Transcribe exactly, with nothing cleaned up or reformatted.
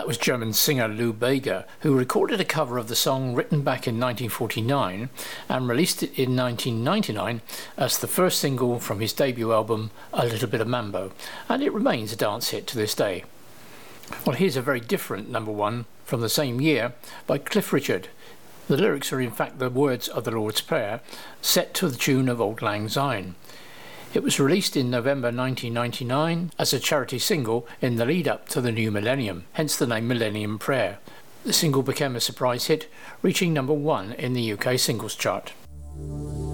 That was German singer Lou Bega, who recorded a cover of the song written back in nineteen forty-nine and released it in nineteen ninety-nine as the first single from his debut album, A Little Bit of Mambo, and it remains a dance hit to this day. Well, here's a very different number one from the same year by Cliff Richard. The lyrics are in fact the words of the Lord's Prayer, set to the tune of Auld Lang Syne. It was released in November nineteen ninety-nine as a charity single in the lead up to the new millennium, hence the name Millennium Prayer. The single became a surprise hit, reaching number one in the U K singles chart.